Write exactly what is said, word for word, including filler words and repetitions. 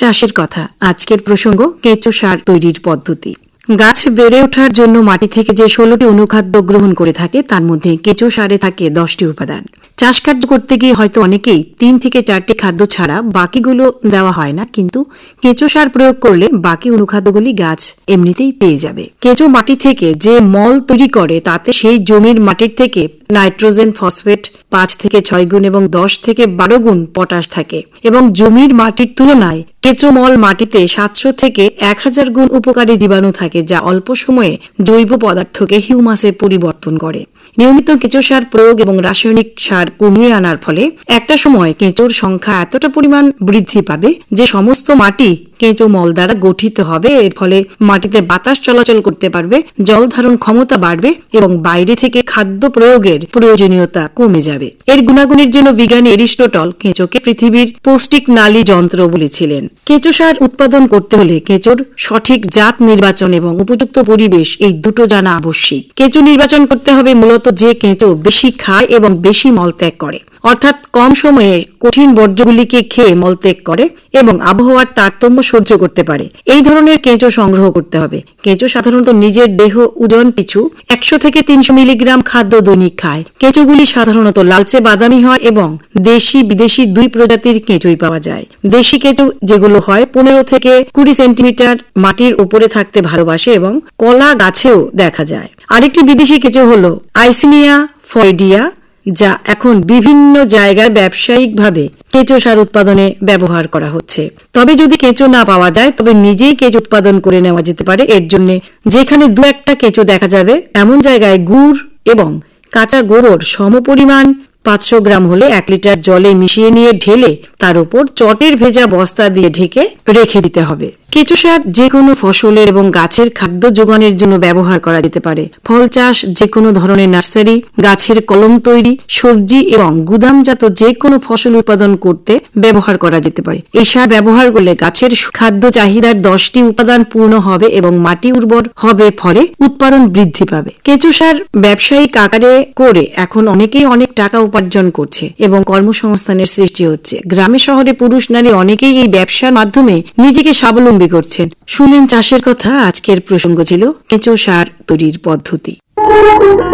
চাষের কথা। আজকের প্রসঙ্গ কেঁচো সার তৈরির পদ্ধতি। গাছ বেড়ে ওঠার জন্য মাটি থেকে যে ষোলোটি অনুখাদ্য গ্রহণ করে থাকে তার মধ্যে কেঁচো সারে থাকে দশটি উপাদান। চাষ কার্য করতে গিয়ে হয়তো অনেকেই তিন থেকে চারটি খাদ্য ছাড়া বাকিগুলো দেওয়া হয় না, কিন্তু কেঁচো সার প্রয়োগ করলে বাকি অনুখাদ্যগুলি গাছ এমনিতেই পেয়ে যাবে। কেঁচো মাটি থেকে যে মল তৈরি করে তাতে সেই জমির মাটির থেকে নাইট্রোজেন, ফসফেট পাঁচ থেকে ছয় গুণ এবং দশ থেকে বারো গুণ পটাশ থাকে এবং জমির মাটির তুলনায় কেঁচো মল মাটিতে সাতশো থেকে এক হাজার গুণ উপকারী জীবাণু থাকে, যা অল্প সময়ে জৈব পদার্থকে হিউমাসে পরিবর্তন করে। নিয়মিত কেঁচো সার প্রয়োগ এবং রাসায়নিক সার কমিয়ে আনার ফলে একটা সময় কেঁচোর সংখ্যা এতটা পরিমাণ বৃদ্ধি পাবে যে সমস্ত মাটি কেঁচো মল দ্বারা গঠিত হবে। এর ফলে মাটিতে বাতাস চলাচল করতে পারবে, জল ধারণ ক্ষমতা বাড়বে এবং বাইরে থেকে খাদ্য প্রয়োগের প্রয়োজনীয়তা কমে যাবে। এর গুণাগুণের জন্য বিজ্ঞানী এরিস্টটল কেঁচোকে পৃথিবীর পৌষ্টিক নালী যন্ত্র বলেছিলেন। কেঁচো সার উৎপাদন করতে হলে কেঁচোর সঠিক জাত নির্বাচন এবং উপযুক্ত পরিবেশ, এই দুটো জানা আবশ্যিক। কেঁচো নির্বাচন করতে হবে মূলত যে কেঁচো বেশি খায় এবং বেশি মলত্যাগ করে, অর্থাৎ কম সময়ে কঠিন বর্জ্যগুলিকে খেয়ে মলত্যাগ করে এবং আবহাওয়ার তারতম্য সহ্য করতে পারে, এই ধরনের কেঁচো সংগ্রহ করতে হবে। কেঁচো সাধারণত নিজের দেহ ওজন পিছু একশো থেকে তিনশো মিলিগ্রাম খাদ্য দৈনিক খায়। কেঁচোগুলি সাধারণত লালচে বাদামি হয় এবং দেশি বিদেশি দুই প্রজাতির কেঁচোই পাওয়া যায়। দেশি কেঁচো যেগুলো হয় পনেরো থেকে কুড়ি সেন্টিমিটার মাটির উপরে থাকতে ভালোবাসে এবং কলা গাছেও দেখা যায়। আরেকটি বিদেশি কেঁচো হল আইসিনিয়া ফয়েডিয়া, যা এখন বিভিন্ন জায়গায় ব্যবসায়িকভাবে কেঁচো সার উৎপাদনে ব্যবহার করা হচ্ছে। তবে যদি কেঁচো না পাওয়া যায় তবে নিজেই কেঁচো উৎপাদন করে নেওয়া যেতে পারে। এর জন্য যেখানে দু একটা কেঁচো দেখা যাবে এমন জায়গায় গুড় এবং কাঁচা গোবর সমপরিমাণ পাঁচশো গ্রাম হলে এক লিটার জলে মিশিয়ে নিয়ে ঢেলে তার উপর চটের ভেজা বস্তা দিয়ে ঢেকে রেখে দিতে হবে। কেঁচো সার যে কোনো ফসলের এবং গাছের খাদ্য যোগানের জন্য ব্যবহার করা যেতে পারে। ফল চাষ, যে কোনো ধরনের নার্সারি, গাছের কলম তৈরি, সবজি এবং গুদামজাত যে কোনো ফসল উৎপাদন করতে ব্যবহার করা যেতে পারে। এই সার ব্যবহার করলে গাছের খাদ্য চাহিদার দশটি উপাদান পূর্ণ হবে এবং মাটি উর্বর হবে, ফলে উৎপাদন বৃদ্ধি পাবে। কেঁচো সার ব্যবসায়িক আকারে করে এখন অনেকেই অনেক টাকা উপার্জন করছে এবং কর্মসংস্থানের সৃষ্টি হচ্ছে। গ্রামে শহরে পুরুষ নারী অনেকেই এই ব্যবসার মাধ্যমে নিজেকে স্বাবলম্বী করছেন। শুনলেন চাষের কথা। আজকের প্রসঙ্গ ছিল কেঁচো সার তৈরির পদ্ধতি।